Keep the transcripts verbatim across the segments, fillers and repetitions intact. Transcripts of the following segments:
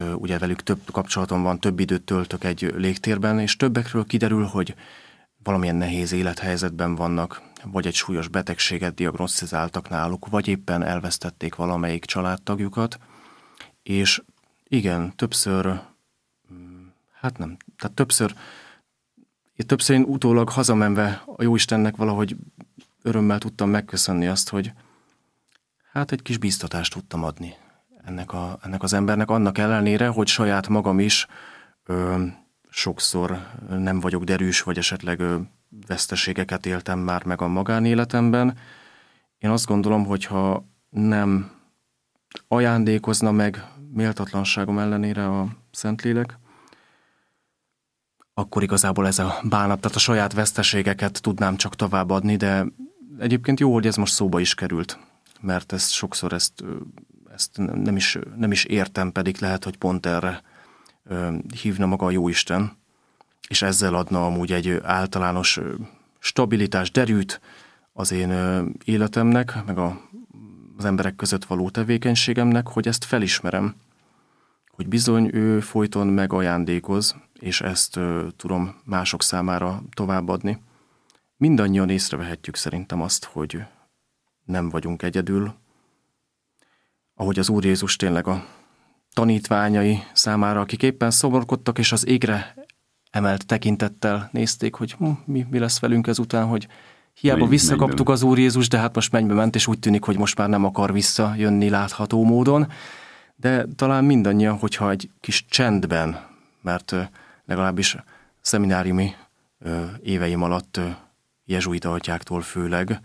ugye velük több kapcsolatom van, több időt töltök egy légtérben, és többekről kiderül, hogy valamilyen nehéz élethelyzetben vannak, vagy egy súlyos betegséget diagnosztizáltak náluk, vagy éppen elvesztették valamelyik családtagjukat, és igen, többször, hát nem, tehát többször, többször én utólag hazamenve a Jóistennek valahogy örömmel tudtam megköszönni azt, hogy hát egy kis bíztatást tudtam adni ennek, a, ennek az embernek, annak ellenére, hogy saját magam is ö, sokszor nem vagyok derűs, vagy esetleg ö, veszteségeket éltem már meg a magánéletemben. Én azt gondolom, hogyha nem ajándékozna meg méltatlanságom ellenére a Szentlélek, akkor igazából ez a bánat, tehát a saját veszteségeket tudnám csak továbbadni, de egyébként jó, hogy ez most szóba is került, mert ezt sokszor ezt, ezt nem, is, nem is értem, pedig lehet, hogy pont erre hívna maga a Jóisten, és ezzel adna amúgy egy általános stabilitás, derűt az én életemnek, meg a, az emberek között való tevékenységemnek, hogy ezt felismerem, hogy bizony ő folyton megajándékoz, és ezt uh, tudom mások számára továbbadni. Mindannyian észrevehetjük szerintem azt, hogy nem vagyunk egyedül. Ahogy az Úr Jézus tényleg a tanítványai számára, akik éppen szomorkodtak, és az égre emelt tekintettel nézték, hogy hm, mi, mi lesz velünk ezután, hogy hiába Menj, visszakaptuk az Úr Jézus, de hát most mennybe ment, és úgy tűnik, hogy most már nem akar visszajönni látható módon. De talán mindannyian, hogyha egy kis csendben, mert legalábbis szemináriumi éveim alatt jezsuita atyáktól főleg,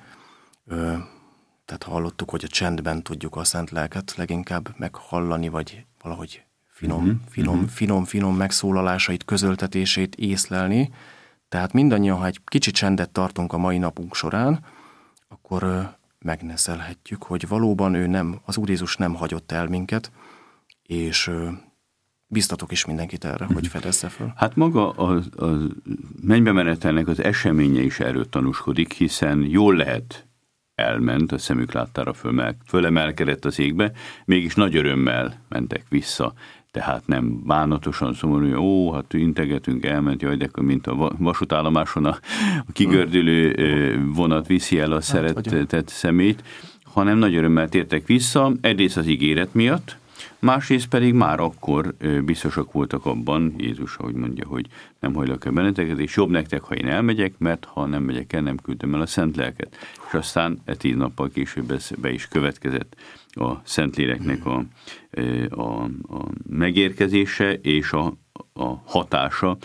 tehát hallottuk, hogy a csendben tudjuk a Szent Lelket leginkább meghallani, vagy valahogy finom, uh-huh, finom, uh-huh. finom, finom megszólalásait, közöltetését észlelni. Tehát mindannyian, ha egy kicsi csendet tartunk a mai napunk során, akkor megneszelhetjük, hogy valóban ő nem, az Úr Jézus nem hagyott el minket, és biztatok is mindenkit erre, hogy fedezze föl. Hát maga a, a mennybe menetelnek az eseménye is erről tanúskodik, hiszen jól lehet elment, a szemük láttára fölmel, fölemelkedett az égbe, mégis nagy örömmel mentek vissza. Tehát nem bánatosan szomorú, hogy ó, hát integetünk, elment, jaj, de mint a vasútállomáson a kigördülő vonat viszi el a szeretett szemét, hanem nagy örömmel tértek vissza, egyrészt az ígéret miatt, másrészt pedig már akkor biztosak voltak abban, Jézus, ahogy mondja, hogy nem hajlak el benneteket, és jobb nektek, ha én elmegyek, mert ha nem megyek el, nem küldtem el a Szent Lelket. És aztán e tíz nappal később be is következett a Szentléleknek a, a, a megérkezése és a, a hatása.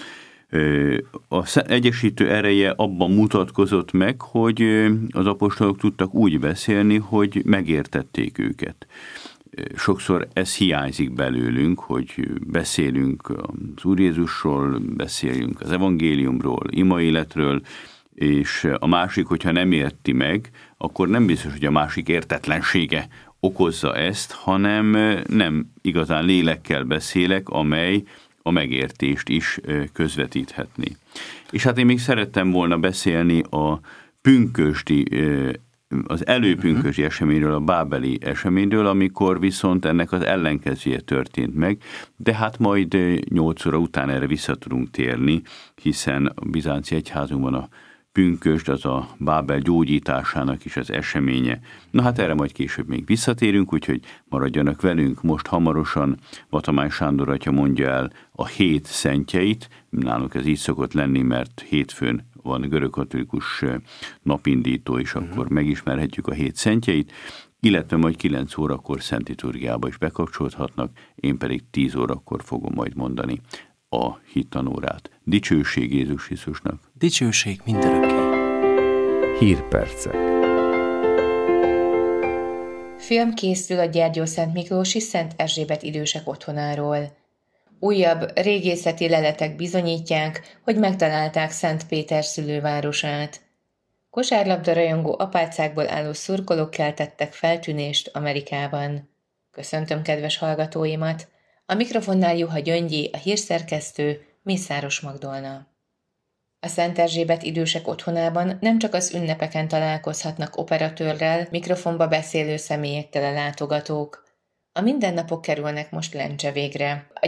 Az egyesítő ereje abban mutatkozott meg, hogy az apostolok tudtak úgy beszélni, hogy megértették őket. Sokszor ez hiányzik belőlünk, hogy beszélünk az Úr Jézusról, beszélünk az evangéliumról, imaéletről, és a másik, hogyha nem érti meg, akkor nem biztos, hogy a másik értetlensége okozza ezt, hanem nem igazán lélekkel beszélek, amely a megértést is közvetíthetné. És hát én még szerettem volna beszélni a pünkösdi az előpünkösdi eseményről, a bábeli eseményről, amikor viszont ennek az ellenkezője történt meg, de hát majd nyolc óra után erre vissza tudunk térni, hiszen a bizánci egyházunkban a pünkösd, az a Bábel gyógyításának is az eseménye. Na hát erre majd később még visszatérünk, úgyhogy maradjanak velünk. Most hamarosan Vatamány Sándor atya mondja el a hét szentjeit, nálunk ez így szokott lenni, mert hétfőn van görögkatolikus napindító, és akkor uh-huh. megismerhetjük a hét szentjeit, illetve majd kilenc órakor Szent Liturgiába is bekapcsolódhatnak, én pedig tíz órakor fogom majd mondani a hittanórát. Dicsőség Jézus Krisztusnak! Dicsőség mindörökké! Hírpercek. Film készül a Gyergyószent Miklósi Szent Erzsébet idősek otthonáról. Újabb régészeti leletek bizonyítják, hogy megtalálták Szent Péter szülővárosát. Kosárlabda rajongó apácákból álló szurkolók keltettek feltűnést Amerikában. Köszöntöm kedves hallgatóimat! A mikrofonnál Juha Gyöngyi, a hírszerkesztő, Mészáros Magdolna. A Szent Erzsébet idősek otthonában nem csak az ünnepeken találkozhatnak operatőrrel, mikrofonba beszélő személyekkel a látogatók. A mindennapok kerülnek most lencse végre. A